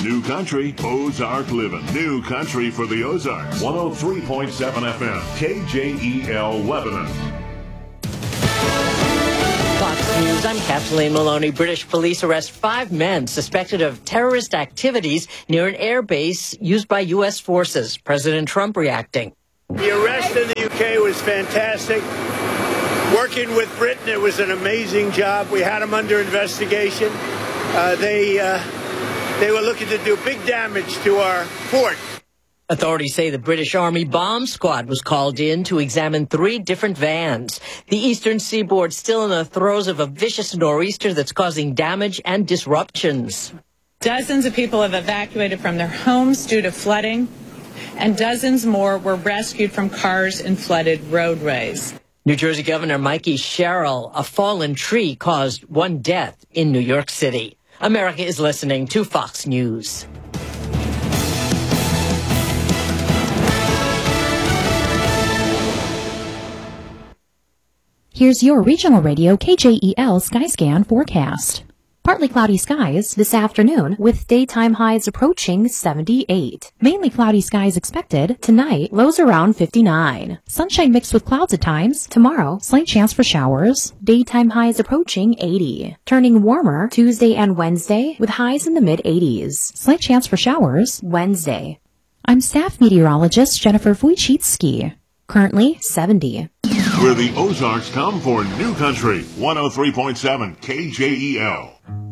New Country, Ozark Living. New Country for the Ozarks. 103.7 FM, KJEL Lebanon. Fox News, I'm Kathleen Maloney. British police arrest 5 men suspected of terrorist activities near an air base used by U.S. forces. President Trump reacting. The arrest in the UK was fantastic. Working with Britain, it was an amazing job. We had them under investigation. They were looking to do big damage to our port. Authorities say the British Army bomb squad was called in to examine 3 different vans. The eastern seaboard still in the throes of a vicious nor'easter that's causing damage and disruptions. Dozens of people have evacuated from their homes due to flooding, and dozens more were rescued from cars in flooded roadways. New Jersey Governor Mikey Sherrill, a fallen tree caused 1 death in New York City. America is listening to Fox News. Here's your regional radio KJEL Skyscan forecast. Partly cloudy skies this afternoon with daytime highs approaching 78. Mainly cloudy skies expected. Tonight, lows around 59. Sunshine mixed with clouds at times. Tomorrow, slight chance for showers. Daytime highs approaching 80. Turning warmer Tuesday and Wednesday with highs in the mid-80s. Slight chance for showers Wednesday. I'm staff meteorologist Jennifer Wojcicki. Currently 70. Where the Ozarks come for New Country, 103.7 KJEL.